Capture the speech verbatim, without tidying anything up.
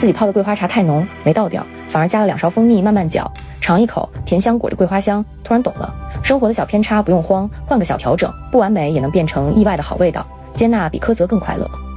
自己泡的桂花茶太浓，没倒掉，反而加了两勺蜂蜜慢慢搅，尝一口，甜香裹着桂花香，突然懂了，生活的小偏差不用慌，换个小调整，不完美也能变成意外的好味道，接纳比苛责更快乐。